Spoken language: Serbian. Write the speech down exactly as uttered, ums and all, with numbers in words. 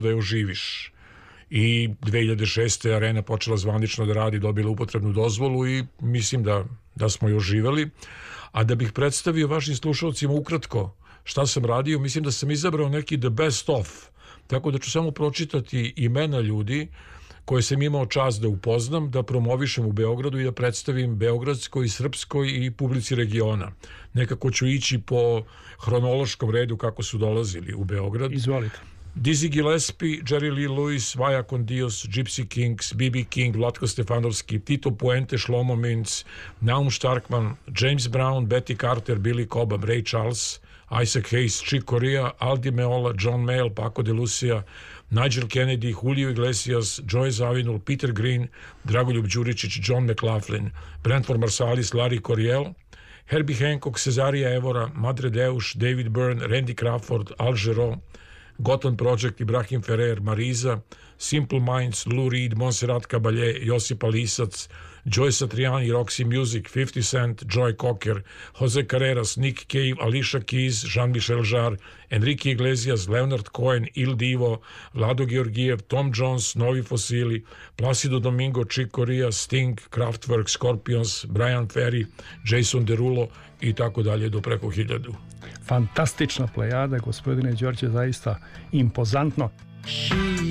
da je oživiš. I dve hiljade šeste. Arena počela zvanično da radi, dobila upotrebnu dozvolu i mislim da, da smo je oživeli. A da bih predstavio vašim slušalcima ukratko šta sam radio, mislim da sam izabrao neki the best of, tako da ću samo pročitati imena ljudi koje sam imao čast da upoznam, da promovišem u Beogradu i da predstavim beogradskoj, srpskoj i publici regiona. Nekako ću ići po hronološkom redu kako su dolazili u Beograd. Izvolite. Dizzy Gillespie, Jerry Lee Lewis, Vaja con Dios, Gypsy Kings, B B King, Vlatko Stefanovski, Tito Puente, Shlomo Mintz, Naum Starkman, James Brown, Betty Carter, Billy Cobham, Ray Charles, Isaac Hayes, Chick Corea, Aldi Meola, John Mayall, Paco de Lucia, Nigel Kennedy, Julio Iglesias, Joy Zawinul, Peter Green, Dragoljub Đuričić, John McLaughlin, Brentford Marsalis, Larry Coryell, Herbie Hancock, Cesaria Evora, Madre Deus, David Byrne, Randy Crawford, Al Jarreau, Gotham Project, Ibrahim Ferrer, Mariza, Simple Minds, Lou Reed, Montserrat Caballé, Josipa Lisac, Joy Satriani, Roxy Music, fifty Cent, Joy Cocker, Jose Carreras, Nick Cave, Alicia Keys, Jean-Michel Jarre, Enrique Iglesias, Leonard Cohen, Il Divo, Vlado Georgijev, Tom Jones, Novi Fosili, Placido Domingo, Chick Corea, Sting, Kraftwerk, Scorpions, Brian Ferry, Jason Derulo i tako dalje do preko hiljadu. Fantastična plejada, gospodine Đorđe, zaista impozantno.